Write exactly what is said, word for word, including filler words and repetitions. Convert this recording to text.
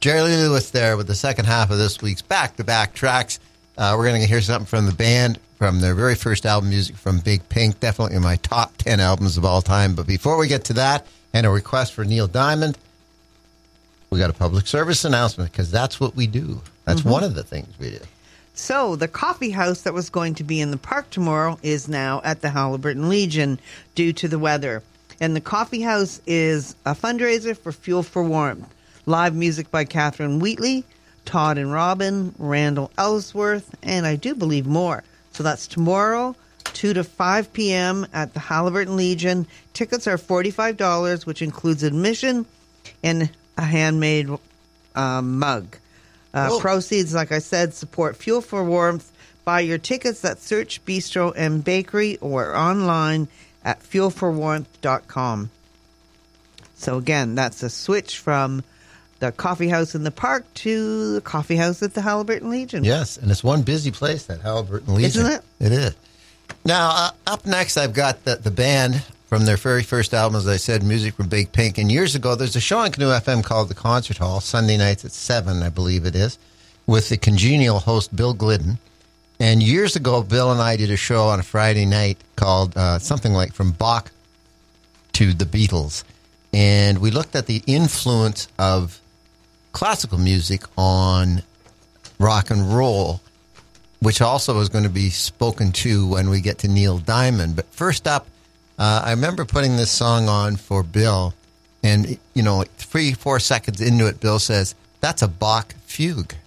Jerry Lee Lewis there with the second half of this week's back-to-back tracks. Uh, we're going to hear something from the band, from their very first album, music from Big Pink, definitely in my top ten albums of all time. But before we get to that, and a request for Neil Diamond, we got a public service announcement, because that's what we do. That's mm-hmm. one of the things we do. So the coffee house that was going to be in the park tomorrow is now at the Halliburton Legion due to the weather. And the coffee house is a fundraiser for Fuel for Warmth. Live music by Catherine Wheatley, Todd and Robin, Randall Ellsworth, and I do believe more. So that's tomorrow, two to five p.m. at the Halliburton Legion. Tickets are forty-five dollars, which includes admission and a handmade um, mug. Uh, proceeds, like I said, support Fuel for Warmth. Buy your tickets at Search Bistro and Bakery or online at fuel for warmth dot com. So again, that's a switch from the coffee house in the park to the coffee house at the Halliburton Legion. Yes, and it's one busy place, that Halliburton Legion. Isn't it? It is. Now, uh, up next, I've got the, the band from their very first album, as I said, music from Big Pink. And years ago, there's a show on Canoe F M called The Concert Hall, Sunday nights at seven, I believe it is, with the congenial host Bill Glidden. And years ago, Bill and I did a show on a Friday night called uh, something like From Bach to the Beatles. And we looked at the influence of classical music on rock and roll, which also is going to be spoken to when we get to Neil Diamond. But first up, uh, I remember putting this song on for Bill, and, you know, three, four seconds into it, Bill says, "That's a Bach fugue."